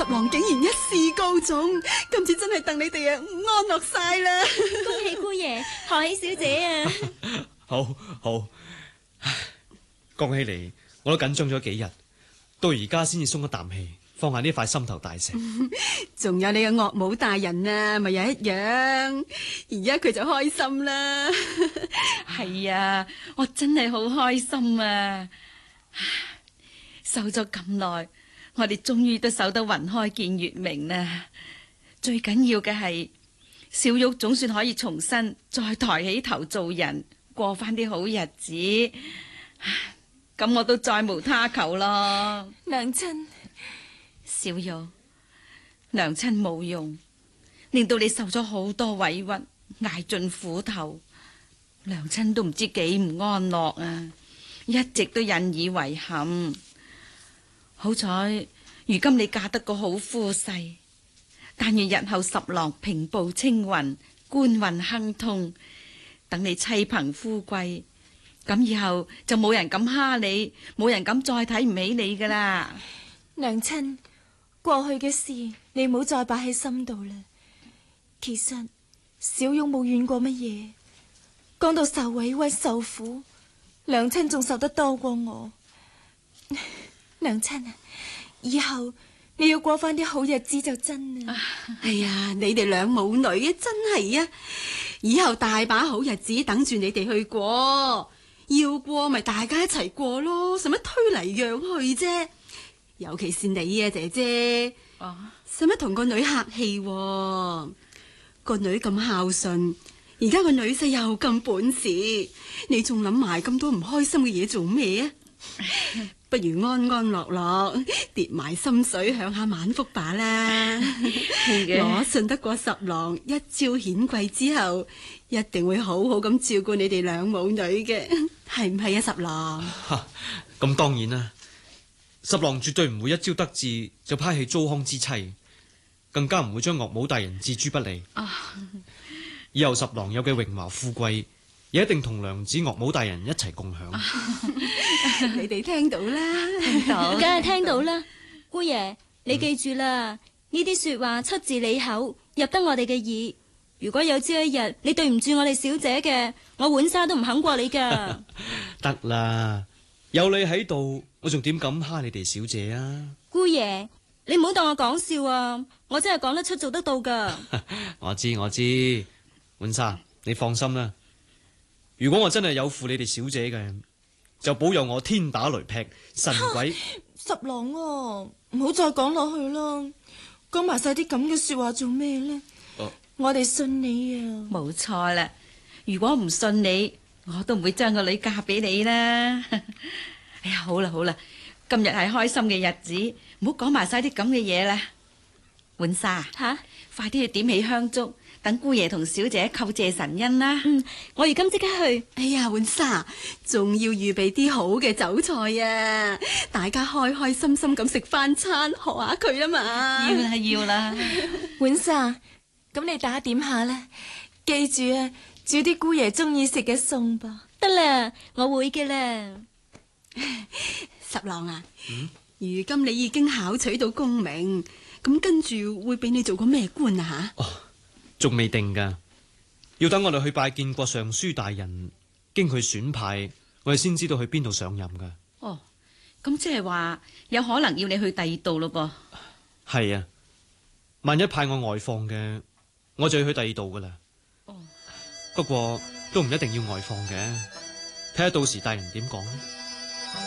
郎竟然一試告中，今次真係戥你哋安樂晒啦！ 恭喜姑爺，賀喜小姐啊！ 好，講起嚟我都緊張咗幾日，到而家先至鬆一啖氣，放下呢塊心頭大石。 仲有你嘅岳母大人啊，咪又一樣，而家佢就開心啦。 係啊，我真係好開心啊！守咗咁耐，我哋終於都守得雲開見月明啦。最緊要嘅係小玉總算可以重新再抬起頭做人，過翻啲好日子。咁我都再無他求咯。 娘親， 小玉，娘親冇用，令到你受咗好多委屈，挨盡苦頭，娘親都唔知幾唔安樂啊！一直都引以為憾。好彩如今你嫁得個好夫婿，但願日後十郎平步青雲，官運亨通，等你妻憑夫貴，咁以後就冇人敢蝦你，冇人敢再睇唔起你噶啦。 娘親，過去嘅事你唔好再擺喺心度啦。其實小玉冇怨過乜嘢，講到受委屈受苦，娘親仲受得多過我。娘親啊，以後你要過翻啲好日子就真啦。 哎呀，你哋兩母女啊，真係啊！以後大把好日子等住你哋去過，要過咪大家一齊過咯，使乜推嚟讓去啫？尤其是你啊，姐姐，使乜同個女客氣喎？個女咁孝順，而家個女婿又咁本事，你仲諗埋咁多唔開心嘅嘢做咩啊？不如安安樂樂，跌埋心水享下晚福吧啦。我信得過十郎一朝顯貴之後，一定會好好咁照顧你哋兩母女嘅，係唔係啊？十郎， 咁當然啦，十郎絕對唔會一朝得志就拋棄糟糠之妻，更加唔會將岳母大人置諸不理。以後十郎有嘅榮華富貴，也一定同娘子岳母大人一齊共享。 你哋聽到啦？ 聽到，梗係聽到啦。姑爺，你記住啦，呢啲說話出自你口，入得我哋嘅耳。如果有朝一日你對唔住我哋小姐嘅，我碗沙都唔肯過你噶。 得啦，有你喺度，我仲點敢蝦你哋小姐啊？ 姑爺，你唔好當我講笑啊！我真係講得出做得到噶。 我知，碗沙，你放心啦。如果我真係有負你哋小姐嘅，就保佑我天打雷劈神鬼。 十郎啊，唔好再講落去啦，講埋晒啲咁嘅說話做咩呢？我哋信你啊。 冇錯啦，如果唔信你，我都唔會將個女嫁俾你啦。哎呀，好啦，今日係開心嘅日子，唔好講埋晒啲咁嘅嘢啦。碗沙，快啲去點起香燭，等姑爺同小姐叩謝神恩啦。 我而家即刻去。 哎呀，碗沙，仲要預備啲好嘅酒菜啊！大家開開心心咁食翻餐，學下佢啊嘛。 要啦。 碗沙，咁你打點下啦，記住啊，煮啲姑爺中意食嘅餸噃。得啦，我會嘅啦。 十郎啊，如今你已經考取到功名，咁跟住會俾你做個咩官啊？吓？ 仲未定噶，要等我哋去拜見過尚書大人，經佢選派，我哋先知道去邊度上任噶。 咁即係話有可能要你去第二度咯噃？ 係啊，萬一派我外放嘅，我就要去第二度噶啦。不過都唔一定要外放嘅，睇下到時大人點講。